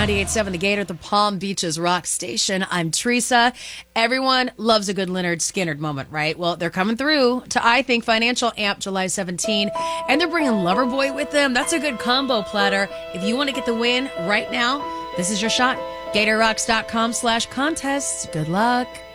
98.7 The Gator, the Palm Beaches Rock Station. I'm Teresa. Everyone loves a good Leonard Skinner moment, right? Well, they're coming through to I Think Financial Amp July 17, and they're bringing Loverboy with them. That's a good combo platter. If you want to get the win right now, this is your shot. GatorRocks.com/contests. Good luck.